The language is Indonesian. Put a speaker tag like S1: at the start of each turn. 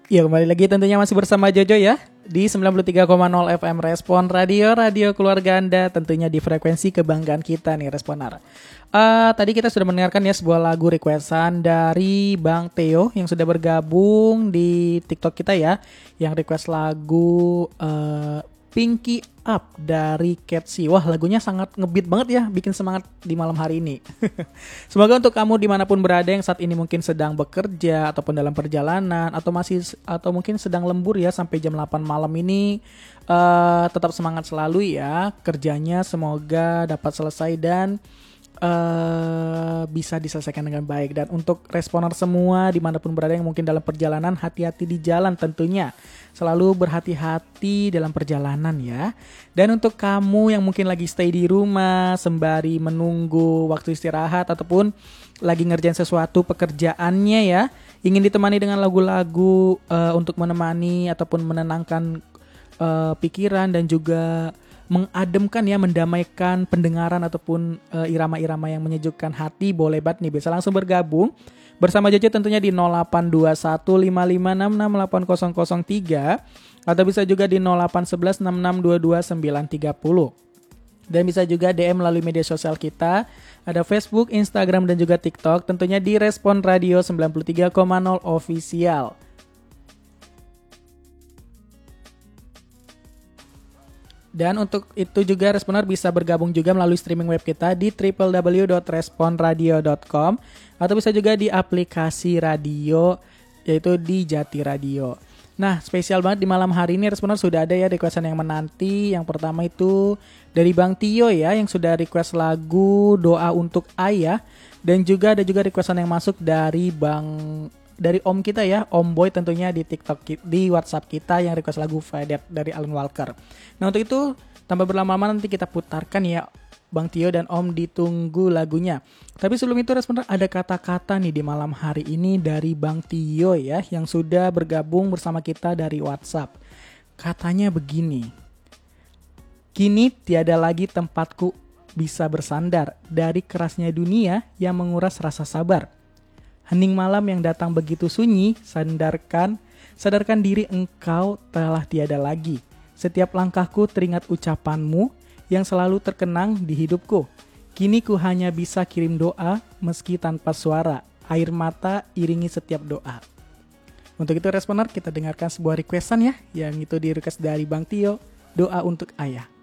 S1: Ya, kembali lagi tentunya masih bersama Jojo ya di 93,0 FM Respon Radio, radio keluarga Anda, tentunya di frekuensi kebanggaan kita nih Responar. Tadi kita sudah mendengarkan ya sebuah lagu requestan dari Bang Theo yang sudah bergabung di TikTok kita ya, yang request lagu Pinky Up dari Catchy. Wah, lagunya sangat ngebeat banget ya, bikin semangat di malam hari ini. Semoga untuk kamu dimanapun berada yang saat ini mungkin sedang bekerja ataupun dalam perjalanan atau mungkin sedang lembur ya sampai jam 8 malam ini, tetap semangat selalu ya kerjanya, semoga dapat selesai dan bisa diselesaikan dengan baik. Dan untuk responer semua dimanapun berada yang mungkin dalam perjalanan, hati-hati di jalan tentunya, selalu berhati-hati dalam perjalanan ya. Dan untuk kamu yang mungkin lagi stay di rumah sembari menunggu waktu istirahat ataupun lagi ngerjain sesuatu pekerjaannya ya, ingin ditemani dengan lagu-lagu untuk menemani ataupun menenangkan pikiran dan juga mengademkan ya, mendamaikan pendengaran ataupun irama-irama yang menyejukkan hati, boleh banget nih bisa langsung bergabung bersama Jojo tentunya di 082155680003 atau bisa juga di 081166222930. Dan bisa juga DM melalui media sosial kita, ada Facebook, Instagram dan juga TikTok, tentunya di Respon Radio 93,0 Official. Dan untuk itu juga Responer bisa bergabung juga melalui streaming web kita di www.responradio.com atau bisa juga di aplikasi radio yaitu di Jati Radio. Nah, spesial banget di malam hari ini Responer sudah ada ya requestan yang menanti. Yang pertama itu dari Bang Tio ya yang sudah request lagu Doa Untuk Ayah, dan juga ada juga requestan yang masuk dari Om kita ya, Om Boy tentunya di TikTok, di WhatsApp kita yang request lagu Faded dari Alan Walker. Nah untuk itu tanpa berlama-lama nanti kita putarkan ya Bang Tio dan Om, ditunggu lagunya. Tapi sebelum itu Responer ada kata-kata nih di malam hari ini dari Bang Tio ya yang sudah bergabung bersama kita dari WhatsApp. Katanya begini, kini tiada lagi tempatku bisa bersandar dari kerasnya dunia yang menguras rasa sabar. Hening malam yang datang begitu sunyi, sadarkan diri engkau telah tiada lagi. Setiap langkahku teringat ucapanmu yang selalu terkenang di hidupku. Kini ku hanya bisa kirim doa meski tanpa suara. Air mata iringi setiap doa. Untuk itu Responer kita dengarkan sebuah requestan ya, yang itu di request dari Bang Tio, Doa Untuk Ayah.